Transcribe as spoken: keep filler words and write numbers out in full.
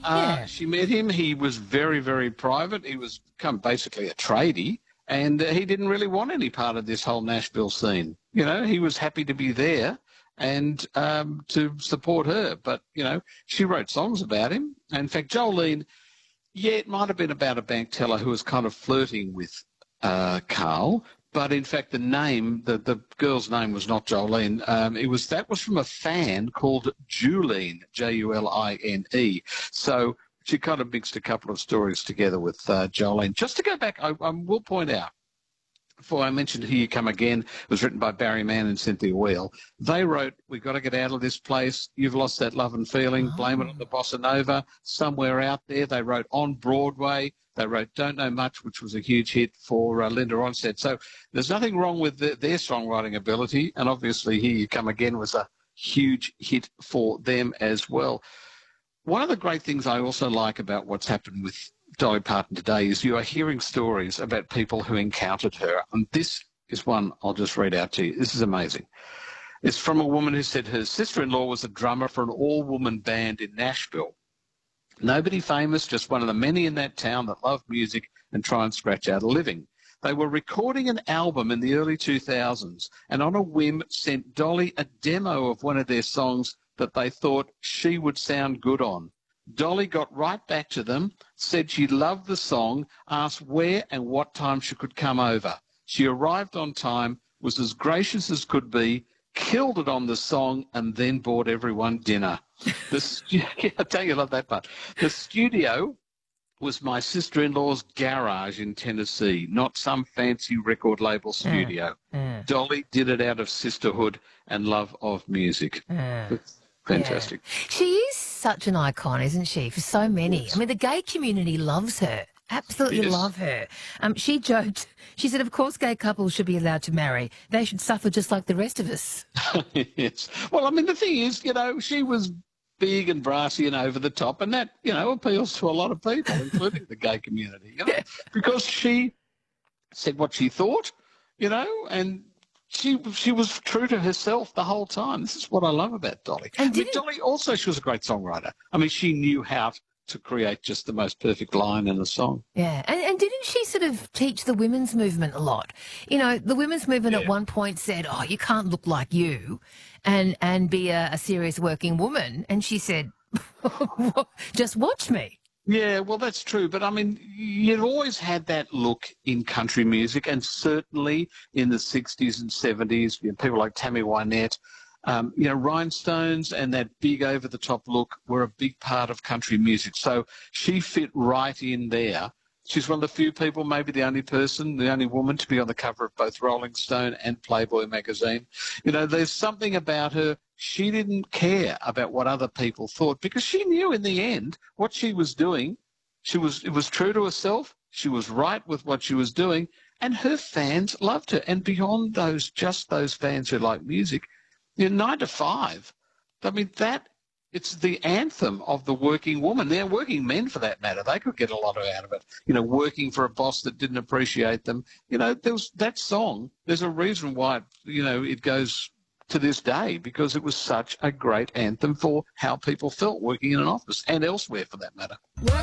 Uh, Yeah. she met him. He was very, very private. He was kind of basically a tradie, and uh, he didn't really want any part of this whole Nashville scene. You know, he was happy to be there and um, to support her. But, you know, she wrote songs about him. And in fact, Jolene, yeah, it might have been about a bank teller who was kind of flirting with uh, Carl. But in fact, the name, the, the girl's name was not Jolene. Um, it was that was from a fan called Julene, J U L I N E. So she kind of mixed a couple of stories together with uh, Jolene. Just to go back, I, I will point out, before I mentioned Here You Come Again, it was written by Barry Mann and Cynthia Weil. They wrote, We've Got to Get Out of This Place, You've Lost That Love and Feeling, Oh. Blame It on the Bossa Nova, Somewhere Out There. They wrote On Broadway. They wrote Don't Know Much, which was a huge hit for uh, Linda Ronstadt. So there's nothing wrong with the, their songwriting ability, and obviously Here You Come Again was a huge hit for them as well. One of the great things I also like about what's happened with Dolly Parton today is you are hearing stories about people who encountered her, and this is one I'll just read out to you. This is amazing. It's from a woman who said her sister-in-law was a drummer for an all-woman band in Nashville. Nobody famous, just one of the many in that town that love music and try and scratch out a living. They were recording an album in the early two thousands and on a whim sent Dolly a demo of one of their songs that they thought she would sound good on. Dolly got right back to them, said she loved the song, asked where and what time she could come over. She arrived on time, was as gracious as could be, killed it on the song, and then bought everyone dinner. The stu- I tell you, I love that part. The studio was my sister-in-law's garage in Tennessee, not some fancy record label studio. Mm, mm. Dolly did it out of sisterhood and love of music. Mm. Fantastic. Yeah. She is such an icon, isn't she, for so many? Yes. I mean, the gay community loves her. Absolutely Yes. love her. Um, she joked, she said, of course gay couples should be allowed to marry. They should suffer just like the rest of us. Yes. Well, I mean, the thing is, you know, she was big and brassy and over the top, and that, you know, appeals to a lot of people, including the gay community, you know, Yeah. because she said what she thought, you know, and she she was true to herself the whole time. This is what I love about Dolly. And I mean, didn't- Dolly also, she was a great songwriter. I mean, she knew how to create just the most perfect line in a song. Yeah, and, and didn't she sort of teach the women's movement a lot? You know, the women's movement at Yeah. one point said, oh, you can't look like you and, and be a, a serious working woman. And she said, just watch me. Yeah, well, that's true. But, I mean, you've always had that look in country music, and certainly in the sixties and seventies, you know, people like Tammy Wynette, um, you know, rhinestones and that big over-the-top look were a big part of country music. So she fit right in there. She's one of the few people, maybe the only person, the only woman to be on the cover of both Rolling Stone and Playboy magazine. You know, there's something about her. She didn't care about what other people thought because she knew in the end what she was doing. She was, it was true to herself. She was right with what she was doing, and her fans loved her. And beyond those, just those fans who like music, you know, nine to five, I mean, that, it's the anthem of the working woman. They're working men, for that matter. They could get a lot out of it. You know, working for a boss that didn't appreciate them. You know, there was that song. There's a reason why, it, you know, it goes to this day, because it was such a great anthem for how people felt working in an office and elsewhere, for that matter.